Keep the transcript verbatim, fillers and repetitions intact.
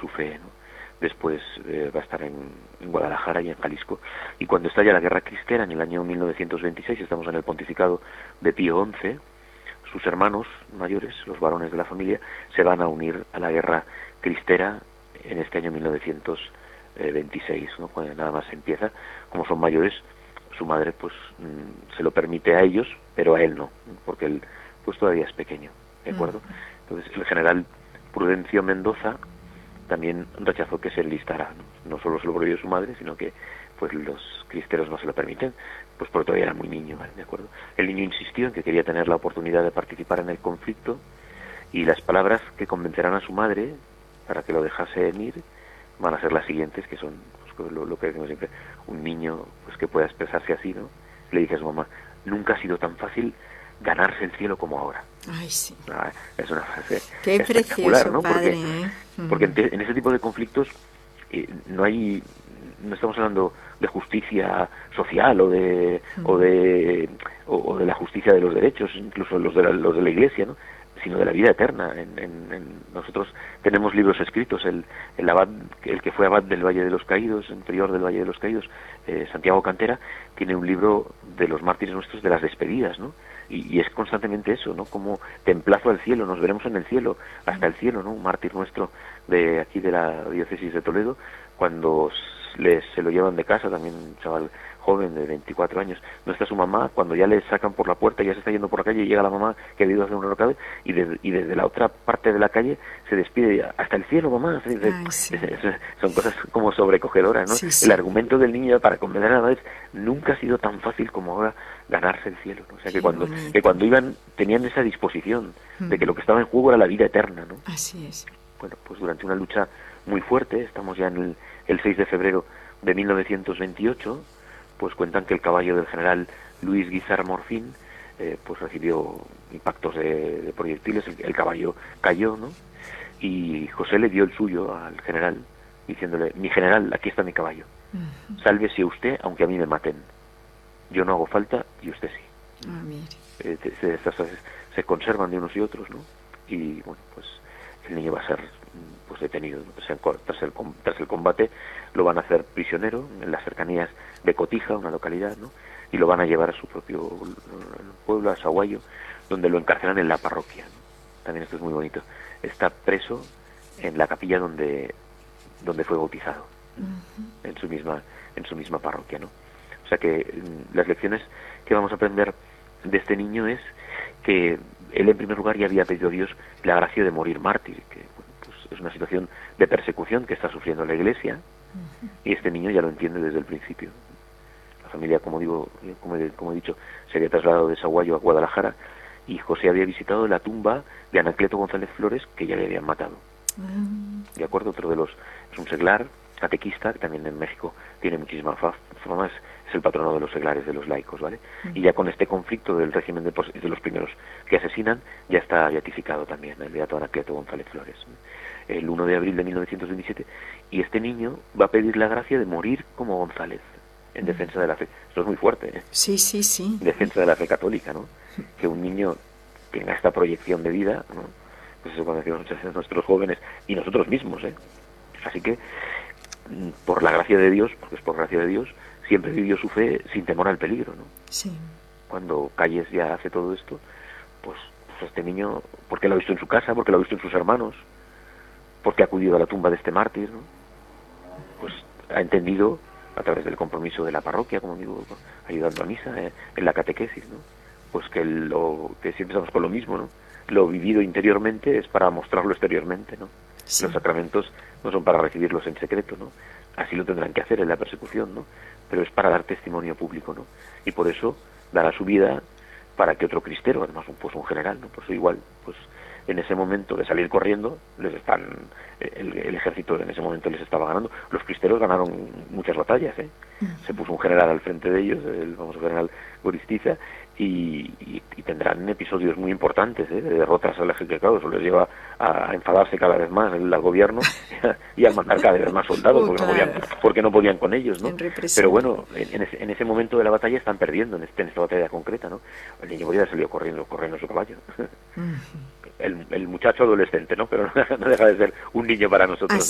su fe, ¿no? Después eh, va a estar en, en Guadalajara y en Jalisco. Y cuando estalla la Guerra Cristera en el año mil novecientos veintiséis, estamos en el pontificado de Pío once, sus hermanos mayores, los varones de la familia, se van a unir a la Guerra Cristera en este año mil novecientos veintiséis, ¿no? Cuando nada más empieza. Como son mayores, su madre pues mmm, se lo permite a ellos, pero a él no, porque él pues todavía es pequeño, ¿de acuerdo? Entonces el general Prudencio Mendoza también rechazó que se enlistara, no, no solo se lo prohibió su madre, sino que pues los cristeros no se lo permiten, pues porque todavía era muy niño, ¿vale? ¿De acuerdo? El niño insistió en que quería tener la oportunidad de participar en el conflicto, y las palabras que convencerán a su madre para que lo dejase ir van a ser las siguientes, que son pues, lo, lo que decimos siempre, un niño pues que pueda expresarse así, ¿no? Le dije a su mamá: nunca ha sido tan fácil ganarse el cielo como ahora. Ay, sí. Ah, es una frase Qué espectacular, precioso, ¿no? padre, Porque, ¿eh? porque en, en ese tipo de conflictos eh, no hay, no estamos hablando de justicia social o de mm. o de o, o de la justicia de los derechos, incluso los de la, los de la Iglesia, ¿no? Sino de la vida eterna. En, en, en nosotros tenemos libros escritos, el, el abad, el que fue abad del Valle de los Caídos, el prior del Valle de los Caídos, eh, Santiago Cantera, tiene un libro de los mártires nuestros, de las despedidas, ¿no? Y, y es constantemente eso, ¿no? Como te emplazo al cielo, nos veremos en el cielo, hasta el cielo, ¿no? Un mártir nuestro de aquí de la diócesis de Toledo, cuando les, se lo llevan de casa, también un chaval joven de veinticuatro años, no está su mamá, cuando ya le sacan por la puerta, ya se está yendo por la calle, y llega la mamá que ha ido a hacer un recado, y desde, y desde la otra parte de la calle se despide: hasta el cielo, mamá. Ay, sí. es, es, son cosas como sobrecogedoras, ¿no? Sí, sí. El argumento del niño para convencer a la madre: nunca ha sido tan fácil como ahora ganarse el cielo, ¿no? O sea, que cuando, que cuando iban, tenían esa disposición mm. de que lo que estaba en juego era la vida eterna, ¿no? Así es. Bueno, pues durante una lucha muy fuerte, estamos ya en el, el seis de febrero de mil novecientos veintiocho, pues cuentan que el caballo del general Luis Guizar Morfín eh, pues recibió impactos de, de proyectiles, el, el caballo cayó, ¿no? Y José le dio el suyo al general, diciéndole: mi general, aquí está mi caballo, uh-huh. sálvese usted aunque a mí me maten, yo no hago falta y usted sí. Ah, mire. Eh, se, se, se conservan de unos y otros, ¿no? Y bueno, pues el niño va a ser pues detenido, ¿no? Tras el, tras el combate lo van a hacer prisionero en las cercanías de Cotija, una localidad, ¿no? Y lo van a llevar a su propio pueblo, a Sahuayo, donde lo encarcelan en la parroquia, ¿no? También esto es muy bonito. Está preso en la capilla donde donde fue bautizado, uh-huh. en su misma en su misma parroquia, ¿no? O sea que las lecciones que vamos a aprender de este niño es que él en primer lugar ya había pedido a Dios la gracia de morir mártir, que bueno, pues es una situación de persecución que está sufriendo la Iglesia, uh-huh. y este niño ya lo entiende desde el principio. La familia, como digo, como he, como he dicho, se había trasladado de Sahuayo a Guadalajara, y José había visitado la tumba de Anacleto González Flores, que ya le habían matado. Uh-huh. De acuerdo, otro de los, es un seglar catequista, que también en México tiene muchísima fama, es, es el patrono de los seglares, de los laicos, ¿vale? Uh-huh. Y ya con este conflicto del régimen de, de los primeros que asesinan, ya está beatificado también el beato Anacleto González Flores, el uno de abril de mil novecientos veintisiete, y este niño va a pedir la gracia de morir como González, en defensa de la fe. Esto es muy fuerte, ¿eh? Sí, sí, sí. En defensa de la fe católica, ¿no? Que un niño tenga esta proyección de vida, ¿no? Pues eso cuando decimos muchas veces nuestros jóvenes y nosotros mismos, ¿eh? Así que, por la gracia de Dios, porque es por gracia de Dios, siempre vivió su fe sin temor al peligro, ¿no? Sí. Cuando Calles ya hace todo esto, pues, pues este niño, porque lo ha visto en su casa, porque lo ha visto en sus hermanos, porque ha acudido a la tumba de este mártir, ¿no? Pues ha entendido a través del compromiso de la parroquia, como digo, ayudando a misa, eh, en la catequesis, ¿no? Pues que lo que siempre estamos con lo mismo, ¿no? Lo vivido interiormente es para mostrarlo exteriormente, ¿no? Sí. Los sacramentos no son para recibirlos en secreto, ¿no? Así lo tendrán que hacer en la persecución, ¿no? Pero es para dar testimonio público, ¿no? Y por eso dará su vida para que otro cristero, además pues un general, ¿no? Pues igual, pues en ese momento de salir corriendo, les están el, el ejército en ese momento les estaba ganando. Los cristeros ganaron muchas batallas, ¿eh? Uh-huh. Se puso un general al frente de ellos, el famoso general Goristiza, y, y, y tendrán episodios muy importantes, ¿eh? De derrotas al ejército, claro, eso les lleva a enfadarse cada vez más el, al gobierno y a mandar cada vez más soldados, porque, claro. no podían, porque no podían con ellos, ¿no? Pero bueno, en, en, ese, en ese momento de la batalla están perdiendo, en, este, en esta batalla concreta, ¿no? El niño Bolívar salió corriendo, corriendo a su caballo. Uh-huh. El, el muchacho adolescente, ¿no? Pero no deja de ser un niño para nosotros.